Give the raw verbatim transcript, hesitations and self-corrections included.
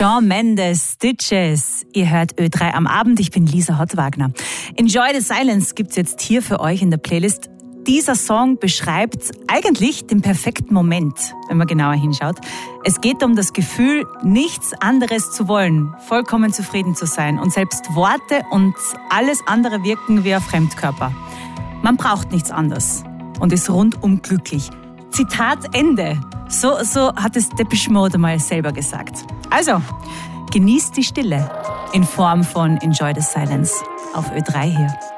Shawn Mendes, Stitches. Ihr hört Ö drei am Abend. Ich bin Lisa Hottwagner. Enjoy the Silence gibt's jetzt hier für euch in der Playlist. Dieser Song beschreibt eigentlich den perfekten Moment, wenn man genauer hinschaut. Es geht um das Gefühl, nichts anderes zu wollen, vollkommen zufrieden zu sein und selbst Worte und alles andere wirken wie ein Fremdkörper. Man braucht nichts anderes und ist rundum glücklich. Zitat Ende. So, so hat es Depeche Mode mal selber gesagt. Also, genießt die Stille in Form von Enjoy the Silence auf Ö drei hier.